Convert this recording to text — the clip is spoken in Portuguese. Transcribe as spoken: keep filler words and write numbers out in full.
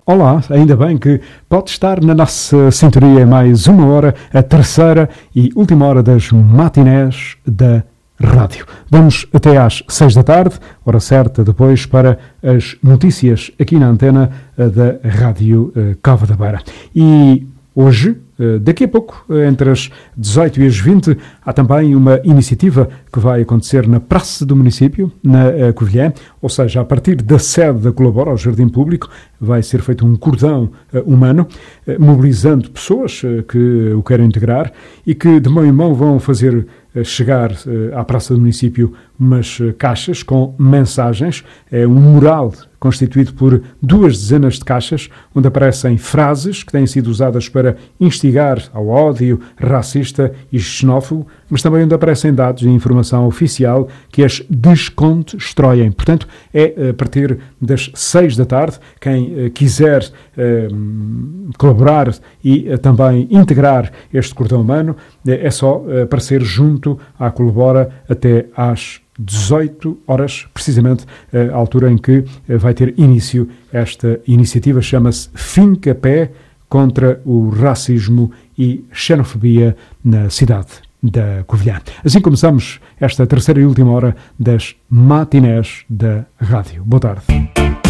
Olá, ainda bem que pode estar na nossa sintonia mais uma hora, a terceira e última hora das matinés da rádio. Vamos até às seis da tarde, hora certa depois para as notícias aqui na antena da Rádio Cova da Beira. E hoje, daqui a pouco, entre as dezoito e as vinte, há também uma iniciativa que vai acontecer na Praça do Município, na Covilhã, ou seja, a partir da sede da Colabora, ao Jardim Público, vai ser feito um cordão humano, mobilizando pessoas que o querem integrar e que de mão em mão vão fazer chegar à Praça do Município umas caixas com mensagens, é um mural constituído por duas dezenas de caixas, onde aparecem frases que têm sido usadas para instigar ao ódio racista e xenófobo, mas também onde aparecem dados e informação oficial que as desconstroem. Portanto, é a partir das seis da tarde, quem quiser eh, colaborar e eh, também integrar este cordão humano, eh, é só eh, aparecer junto à Colabora até às dezoito horas, precisamente a altura em que vai ter início esta iniciativa, chama-se Fincapé contra o racismo e xenofobia na cidade da Covilhã. Assim começamos esta terceira e última hora das matinés da rádio. Boa tarde.